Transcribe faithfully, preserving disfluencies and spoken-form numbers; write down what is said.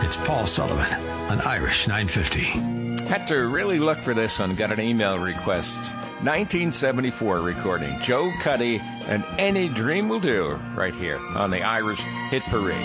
It's Paul Sullivan on Irish nine fifty. Had to really look for this one. Got an email request. nineteen seventy-four recording. Joe Cuddy and Any Dream Will Do right here on the Irish Hit Parade.